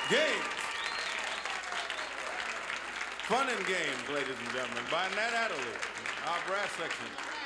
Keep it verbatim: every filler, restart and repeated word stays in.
Games. Fun and games, ladies and gentlemen, by Nat Adderley, our brass section.